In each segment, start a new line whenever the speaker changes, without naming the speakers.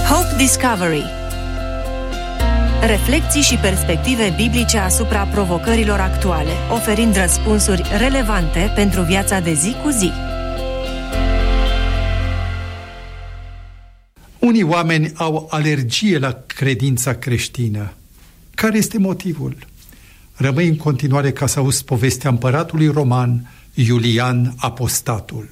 Hope Discovery. Reflecții și perspective biblice asupra provocărilor actuale, oferind răspunsuri relevante pentru viața de zi cu zi.
Unii oameni au alergie la credința creștină. Care este motivul? Rămâi în continuare ca să auzi povestea împăratului roman Iulian Apostatul.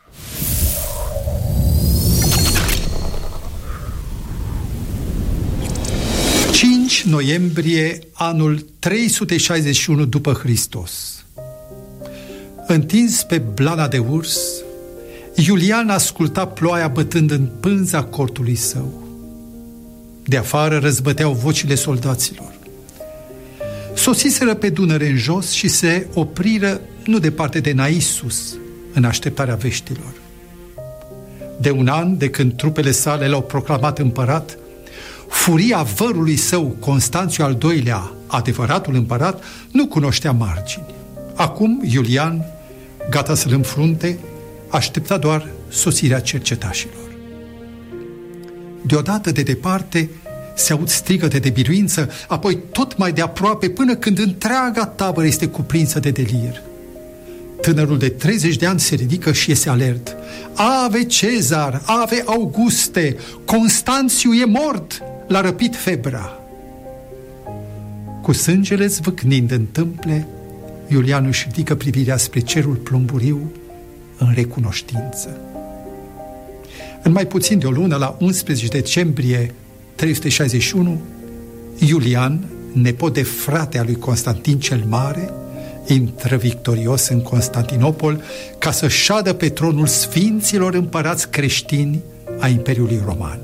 Noiembrie, anul 361 după Hristos. Întins pe blana de urs, Iulian asculta ploaia bătând în pânza cortului său. De afară răzbăteau vocile soldaților. Sosiseră pe Dunăre în jos și se opriră nu departe de Naissus, în așteptarea veștilor. De un an, de când trupele sale l-au proclamat împărat, furia vărului său, Constanțiu al II-lea, adevăratul împărat, nu cunoștea margini. Acum Iulian, gata să-l înfrunte, aștepta doar sosirea cercetașilor. Deodată, de departe, se aud strigăte de biruință, apoi tot mai de aproape, până când întreaga tabără este cuprinsă de delir. Tânărul de 30 de ani se ridică și iese alert. Ave Cezar, ave Auguste, Constanțiu e mort, l-a răpit febra. Cu sângele zvâcnind în tâmple, Iulian își ridică privirea spre cerul plumburiu în recunoștință. În mai puțin de o lună, la 11 decembrie 361, Iulian, nepot de frate al lui Constantin cel Mare, intră victorios în Constantinopol ca să șadă pe tronul sfinților împărați creștini a Imperiului Roman.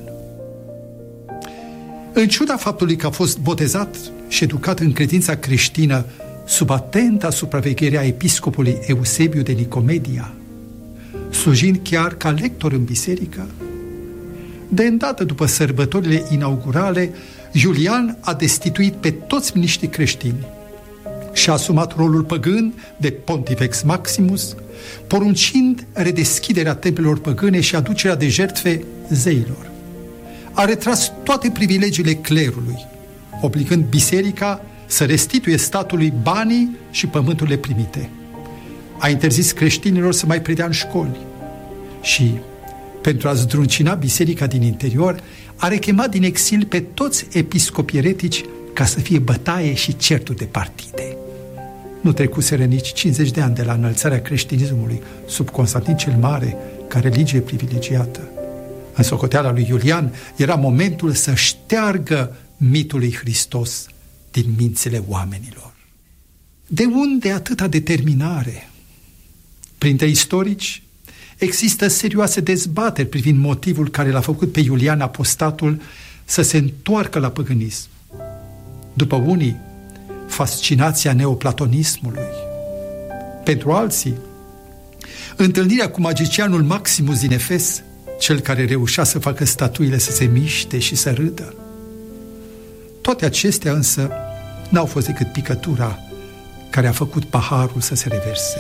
În ciuda faptului că a fost botezat și educat în credința creștină sub atenta supraveghere a episcopului Eusebiu de Nicomedia, slujind chiar ca lector în biserică, de îndată după sărbătorile inaugurale, Iulian a destituit pe toți miniștrii creștini și a asumat rolul păgân de Pontifex Maximus, poruncind redeschiderea templelor păgâne și aducerea de jertfe zeilor. A retras toate privilegiile clerului, obligând biserica să restituie statului banii și pământurile primite. A interzis creștinilor să mai predea în școli și, pentru a zdruncina biserica din interior, a rechemat din exil pe toți episcopii eretici ca să fie bătaie și certuri de partide. Nu trecuseră nici 50 de ani de la înălțarea creștinismului sub Constantin cel Mare ca religie privilegiată. În socoteala lui Iulian era momentul să șteargă mitul lui Hristos din mințile oamenilor. De unde atâta determinare? Printre istorici există serioase dezbateri privind motivul care l-a făcut pe Iulian Apostatul să se întoarcă la păgânism. După unii, fascinația neoplatonismului. Pentru alții, întâlnirea cu magicianul Maximus din Efes, cel care reușea să facă statuile să se miște și să râdă. Toate acestea însă n-au fost decât picătura care a făcut paharul să se reverse.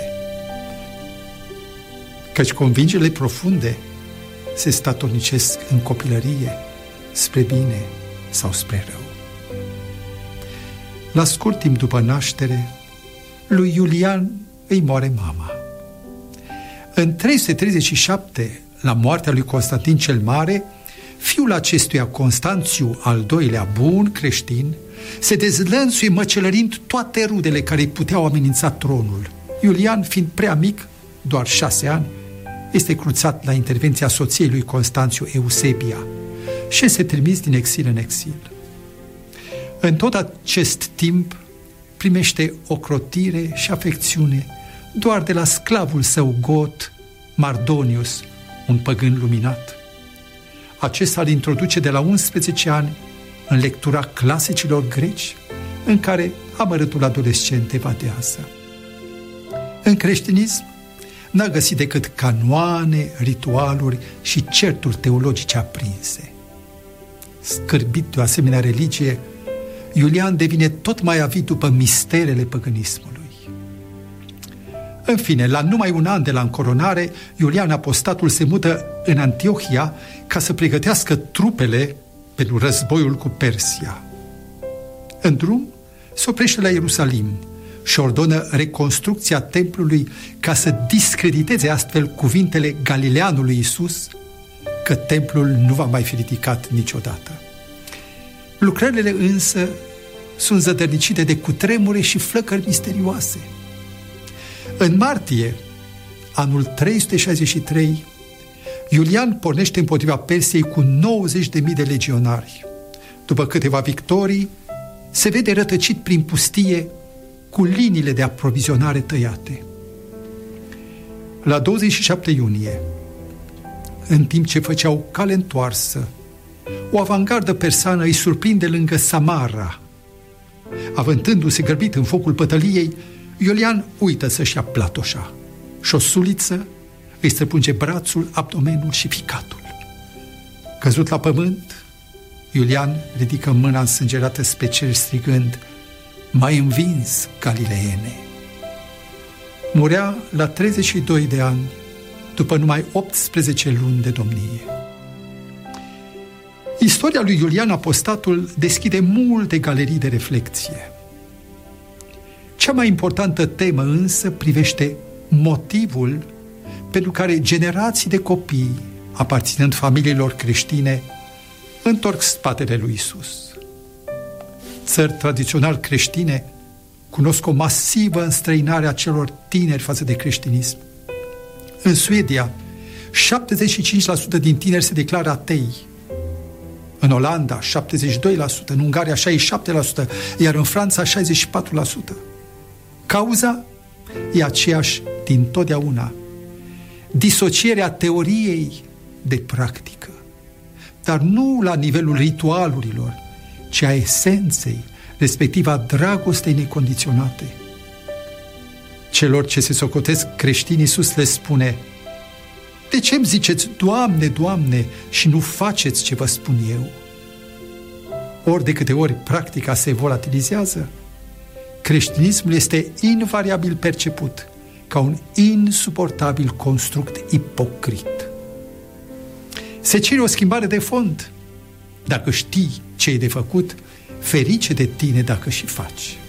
Căci convingerile profunde se statornicesc în copilărie, spre bine sau spre rău. La scurt timp după naștere, lui Iulian îi moare mama. În 337, la moartea lui Constantin cel Mare, fiul acestuia, Constanțiu al II-lea, bun creștin, se dezlănțuie măcelărind toate rudele care îi puteau amenința tronul. Iulian, fiind prea mic, doar 6 ani, este cruțat la intervenția soției lui Constanțiu, Eusebia, și este trimis din exil în exil. În tot acest timp primește ocrotire și afecțiune doar de la sclavul său got, Mardonius, un păgân luminat. Acesta îl introduce de la 11 ani în lectura clasicilor greci, în care amărâtul adolescent evadează. În creștinism n-a găsit decât canoane, ritualuri și certuri teologice aprinse. Scârbit de o asemenea religie, Iulian devine tot mai avid după misterele păgânismului. În fine, la numai un an de la încoronare, Iulian Apostatul se mută în Antiohia ca să pregătească trupele pentru războiul cu Persia. În drum, se oprește la Ierusalim și ordonă reconstrucția templului ca să discrediteze astfel cuvintele Galileanului Iisus că templul nu va mai fi ridicat niciodată. Lucrările însă sunt zădărnicite de cutremure și flăcări misterioase. În martie, anul 363, Iulian pornește împotriva Persiei cu 90.000 de legionari. După câteva victorii, se vede rătăcit prin pustie cu liniile de aprovizionare tăiate. La 27 iunie, în timp ce făceau cale întoarsă, o avangardă persană îi surprinde lângă Samara. Avântându-se grăbit în focul bătăliei, Iulian uită să-și ia platoșa și o suliță îi străpunge brațul, abdomenul și ficatul. Căzut la pământ, Iulian ridică mâna însângerată spre cer strigând: "M-ai învins, Galileene!" Murea la 32 de ani, după numai 18 luni de domnie. Istoria lui Iulian Apostatul deschide multe galerii de reflecție. Cea mai importantă temă însă privește motivul pentru care generații de copii, aparținând familiilor creștine, întorc spatele lui Iisus. Țări tradițional creștine cunosc o masivă înstrăinare a celor tineri față de creștinism. În Suedia, 75% din tineri se declară atei. În Olanda, 72%, în Ungaria, 67%, iar în Franța, 64%. Cauza e aceeași din totdeauna: disocierea teoriei de practică, dar nu la nivelul ritualurilor, ci a esenței, respectiv a dragostei necondiționate. Celor ce se socotesc creștini, Iisus le spune: "De ce îmi ziceți, Doamne, Doamne, și nu faceți ce vă spun eu?" Ori de câte ori practica se volatilizează, creștinismul este invariabil perceput ca un insuportabil construct ipocrit. Se cere o schimbare de fond. Dacă știi ce e de făcut, ferice de tine dacă și faci.